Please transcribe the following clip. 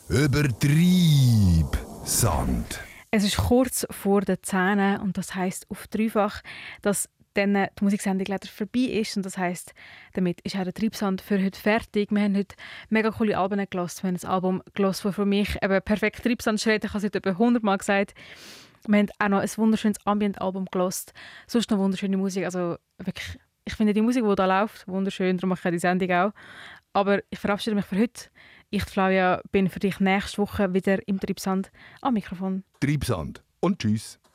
Übertreibsand. Es ist kurz vor den 10 und das heisst auf dreifach, dass dann die Musiksendung leider vorbei ist. Und das heisst, damit ist auch der Treibsand für heute fertig. Wir haben heute mega coole Alben gehört. Wir haben ein Album gehört, das für mich eben perfekt Treibsand schreit. Ich habe es heute etwa 100 Mal gesagt. Wir haben auch noch ein wunderschönes Ambient-Album gehört. Sonst noch wunderschöne Musik. Also wirklich, ich finde die Musik, die da läuft, wunderschön. Darum mache ich die Sendung auch. Aber ich verabschiede mich für heute. Ich, Flavia, bin für dich nächste Woche wieder im Treibsand am Mikrofon. Treibsand und tschüss.